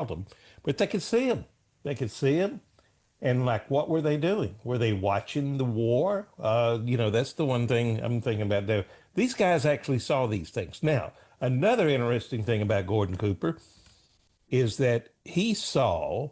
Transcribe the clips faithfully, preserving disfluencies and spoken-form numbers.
killed them, but they could see them. They could see them. And like, what were they doing? Were they watching the war? Uh, you know, that's the one thing I'm thinking about there. These guys actually saw these things. Now, another interesting thing about Gordon Cooper is that he saw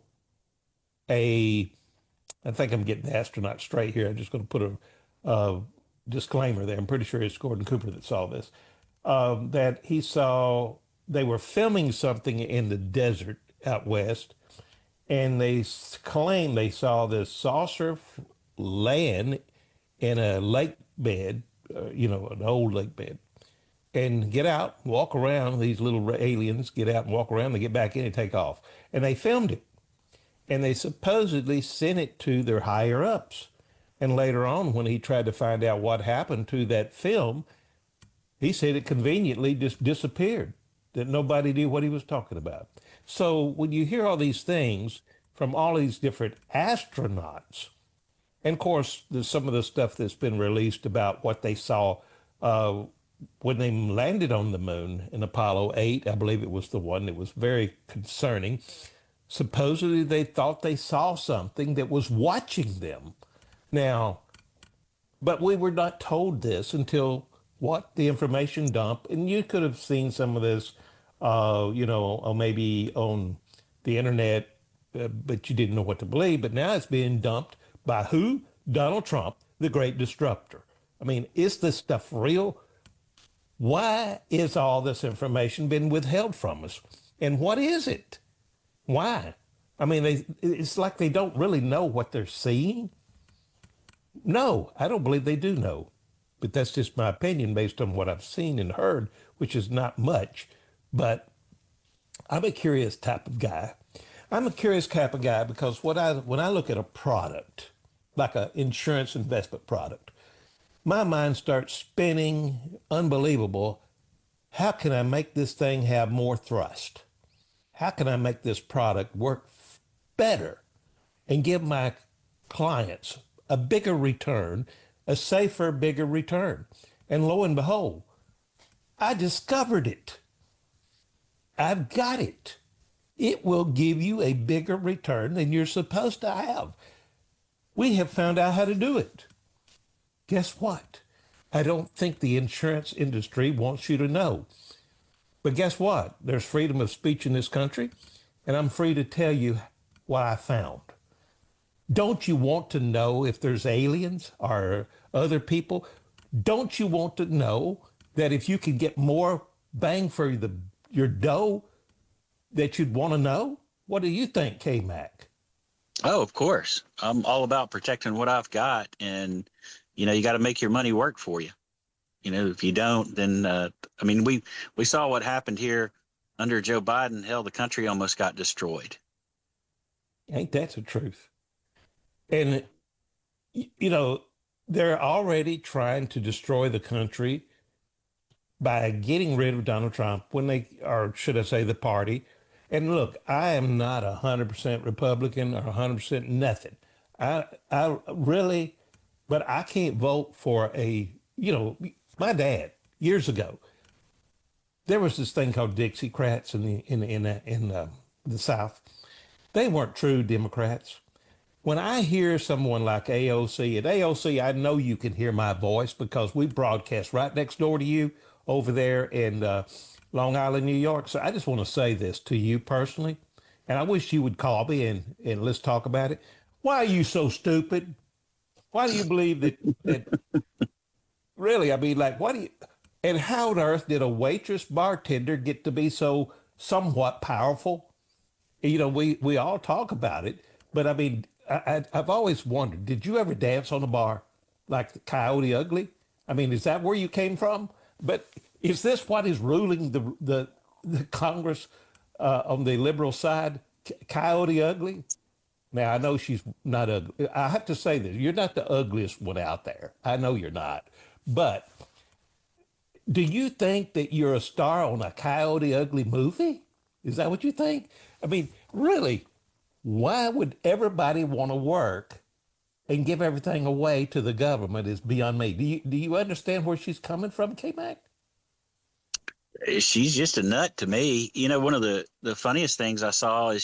a, I think I'm getting the astronaut straight here. I'm just going to put a, uh disclaimer there. I'm pretty sure it's Gordon Cooper that saw this. Um, that he saw they were filming something in the desert out west, and they s- claim they saw this saucer f- land in a lake bed, uh, you know, an old lake bed, and get out, walk around. These little ra- aliens get out and walk around. They get back in and take off, and they filmed it, and they supposedly sent it to their higher ups. And later on, when he tried to find out what happened to that film, he said it conveniently just disappeared, that nobody knew what he was talking about. So when you hear all these things from all these different astronauts, and of course, there's some of the stuff that's been released about what they saw uh, when they landed on the moon in Apollo eight, I believe it was the one that was very concerning. Supposedly, they thought they saw something that was watching them. Now, but we were not told this until what the information dump, and you could have seen some of this, uh, you know, or maybe on the internet, uh, but you didn't know what to believe. But now it's being dumped by who? Donald Trump, the great disruptor. I mean, is this stuff real? Why is all this information been withheld from us? And what is it? Why? I mean, they, it's like they don't really know what they're seeing. No, I don't believe they do know. But that's just my opinion based on what I've seen and heard, which is not much. But I'm a curious type of guy. I'm a curious type of guy because what I when I look at a product, like an insurance investment product, my mind starts spinning unbelievable. How can I make this thing have more thrust? How can I make this product work f- better and give my clients a bigger return, a safer, bigger return? And lo and behold, I discovered it. I've got it. It will give you a bigger return than you're supposed to have. We have found out how to do it. Guess what? I don't think the insurance industry wants you to know. But guess what? There's freedom of speech in this country, and I'm free to tell you what I found. Don't you want to know if there's aliens or other people? Don't you want to know that if you could get more bang for the your dough, that you'd want to know? What do you think, K Mac? Oh, of course. I'm all about protecting what I've got. And, you know, you got to make your money work for you. You know, if you don't, then, uh, I mean, we, we saw what happened here under Joe Biden. Hell, the country almost got destroyed. Ain't that the truth? And, you know, they're already trying to destroy the country by getting rid of Donald Trump when they, or should I say, the party. And look, I am not a hundred percent Republican or a hundred percent nothing. I, I really, but I can't vote for a, you know, my dad years ago. There was this thing called Dixiecrats in the in in the, in the, the South. They weren't true Democrats. When I hear someone like A O C, at A O C, I know you can hear my voice because we broadcast right next door to you over there in uh, Long Island, New York. So I just want to say this to you personally, and I wish you would call me and, and let's talk about it. Why are you so stupid? Why do you believe that, that really, I mean, like, what do you, and how on earth did a waitress bartender get to be so somewhat powerful? You know, we, we all talk about it, but I mean, I, I, I've always wondered, did you ever dance on a bar like the Coyote Ugly? I mean, is that where you came from? But is this what is ruling the the, the Congress uh, on the liberal side? C- Coyote Ugly? Now, I know she's not ugly. I have to say this. You're not the ugliest one out there. I know you're not. But do you think that you're a star on a Coyote Ugly movie? Is that what you think? I mean, really, why would everybody want to work and give everything away to the government is beyond me. Do you do you understand where she's coming from, K Mac? She's just a nut to me. You know, one of the, the funniest things I saw is